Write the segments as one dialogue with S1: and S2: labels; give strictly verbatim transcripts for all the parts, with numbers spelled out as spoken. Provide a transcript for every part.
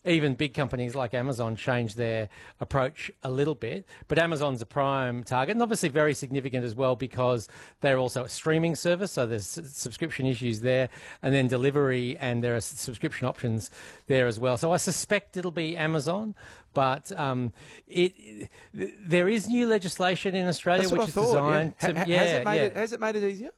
S1: even big companies like Amazon change their approach a little bit. But Amazon's a prime target, and obviously very significant as well because they're also a streaming service, so there's subscription issues there, and then delivery, and there are subscription options there as well. So I suspect it'll be Amazon, but um, it, there is new legislation in Australia
S2: That's what
S1: which
S2: I
S1: is
S2: thought,
S1: designed
S2: yeah.
S1: to...
S2: Ha-
S1: yeah,
S2: has, it made
S1: yeah.
S2: it, has it made it easier?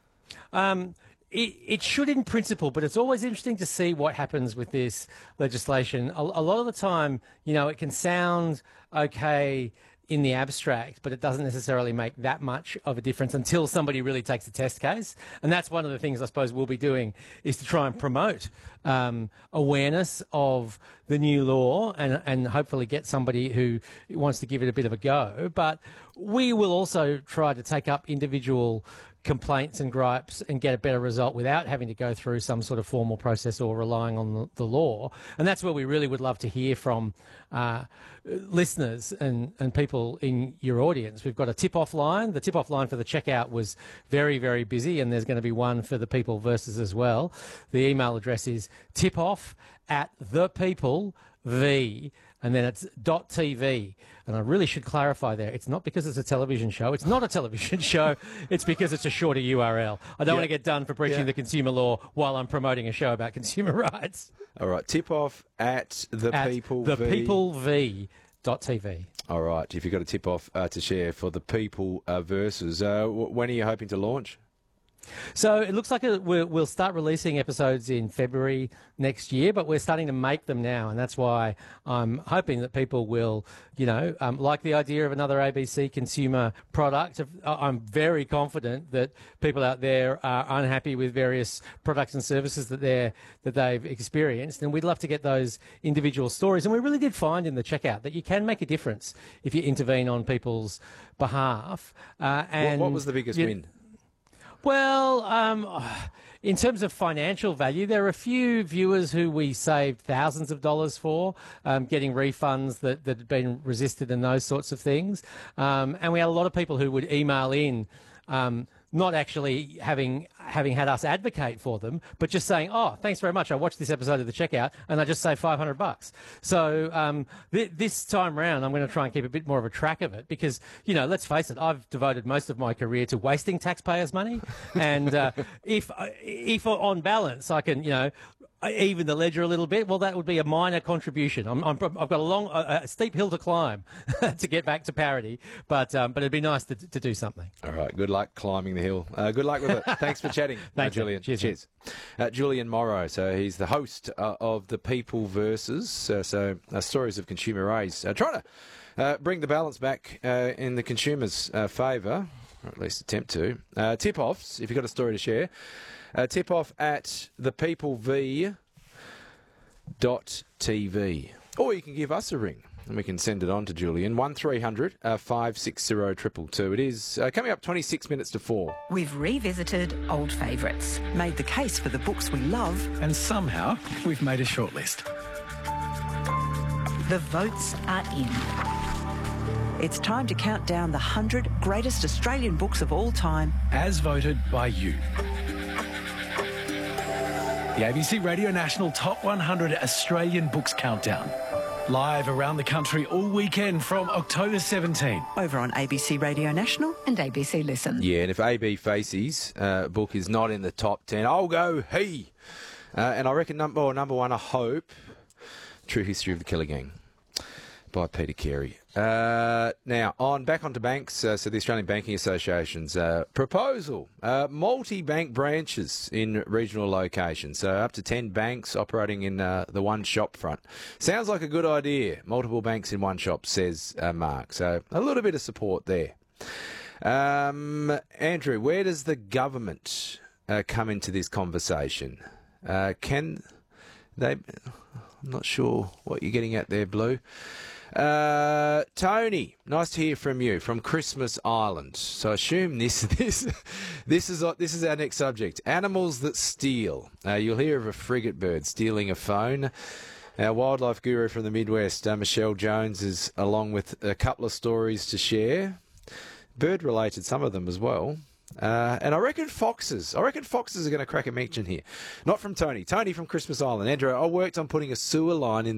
S1: Um, it, it should in principle, but it's always interesting to see what happens with this legislation. A, a lot of the time, you know, it can sound okay in the abstract, but it doesn't necessarily make that much of a difference until somebody really takes a test case. And that's one of the things I suppose we'll be doing, is to try and promote um, awareness of the new law and, and hopefully get somebody who wants to give it a bit of a go. But we will also try to take up individual complaints and gripes and get a better result without having to go through some sort of formal process or relying on the, the law. And that's where we really would love to hear from uh, listeners and, and people in your audience. We've got a tip-off line. The tip-off line for the checkout was very, very busy, and there's going to be one for the People Versus as well. The email address is tipoff at thepeoplev, and then it's .tv. And I really should clarify there, it's not because it's a television show. It's not a television show. It's because it's a shorter U R L. I don't
S2: Yeah.
S1: want to get done for breaching
S2: Yeah.
S1: the consumer law while I'm promoting a show about consumer rights.
S2: All right, tip off at the
S1: At
S2: people
S1: the
S2: v.
S1: people v dot t v.
S2: All right, if you've got a tip off uh, to share for the People uh, Versus, uh, w- when are you hoping to launch?
S1: So it looks like it, we'll, we'll start releasing episodes in February next year, but we're starting to make them now, and that's why I'm hoping that people will, you know, um, like the idea of another A B C consumer product. I'm very confident that people out there are unhappy with various products and services that they're that they've experienced, and we'd love to get those individual stories. And we really did find in the checkout that you can make a difference if you intervene on people's behalf. Uh, and
S2: what, what was the biggest
S1: you,
S2: win?
S1: Well, um, in terms of financial value, there are a few viewers who we saved thousands of dollars for, um, getting refunds that, that had been resisted and those sorts of things. Um, and we had a lot of people who would email in, um, not actually having having had us advocate for them, but just saying, oh, thanks very much, I watched this episode of The Checkout and I just saved five hundred bucks. So um, th- this time round, I'm going to try and keep a bit more of a track of it because, you know, let's face it, I've devoted most of my career to wasting taxpayers' money. And uh, if, if on balance I can, you know, even the ledger a little bit, well, that would be a minor contribution. I'm, I'm, I've got a long, a, a steep hill to climb to get back to parity, but um, but it'd be nice to, to do something.
S2: All right, good luck climbing the hill. Uh, good luck with it. Thanks for chatting,
S1: Thanks,
S2: uh, Julian.
S1: Cheers.
S2: Cheers. Uh, Julian Morrow, so he's the host uh, of the People Versus, uh, so uh, stories of consumer raise. Uh, trying to uh, bring the balance back uh, in the consumer's uh, favour, or at least attempt to. Uh, tip-offs, if you've got a story to share. Uh, tip off at the people v dot t v, or you can give us a ring and we can send it on to Julian. one three hundred five six zero two two two. It is uh, coming up twenty-six minutes to four.
S3: We've revisited old favourites, made the case for the books we love,
S4: and somehow we've made a shortlist.
S3: the votes are in. It's time to count down the one hundred greatest Australian books of all time,
S4: as voted by you. The A B C Radio National Top one hundred Australian Books Countdown. Live around the country all weekend from October seventeenth.
S3: over on A B C Radio National and A B C Listen.
S2: Yeah, and if A B Facey's uh, book is not in the top ten, I'll go he. Uh, and I reckon number or number one, I hope, True History of the Killer Gang by Peter Carey. Uh, now, on back onto banks, uh, so the Australian Banking Association's uh, proposal, uh, multi-bank branches in regional locations, so up to ten banks operating in uh, the one shop front. Sounds like a good idea, multiple banks in one shop, says uh, Mark, so a little bit of support there. Um, Andrew, where does the government uh, come into this conversation? Uh, can they... I'm not sure what you're getting at there, Blue. Uh, Tony, nice to hear from you from Christmas Island. So I assume this this this is this is our next subject: animals that steal. Uh, you'll hear of a frigate bird stealing a phone. Our wildlife guru from the Midwest, uh, Michelle Jones, is along with a couple of stories to share, bird related, some of them as well. Uh, and I reckon foxes. I reckon foxes are going to crack a mention here. Not from Tony. Tony from Christmas Island. Andrew, I worked on putting a sewer line in